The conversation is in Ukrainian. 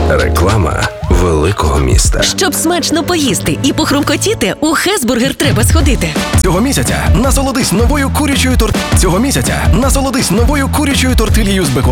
Реклама великого міста. Щоб смачно поїсти і похрумкотіти, у Хесбургер треба сходити. Цього місяця насолодись новою курячою тортилією з беконом.